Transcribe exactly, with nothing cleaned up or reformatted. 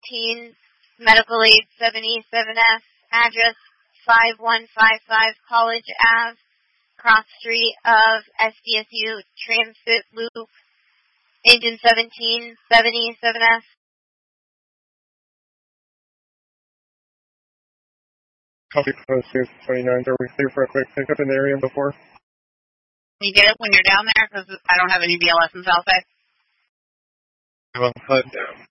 seventeen, Medical Aid seventy-seven S, address five one five five College Avenue, cross street of S D S U Transit Loop, engine seventeen, seventy-seven S. Copy post twenty-nine. Are we clear for a quick pickup in the area before? Can you get it when you're down there? Because I don't have any B L S in South Bay. Well, but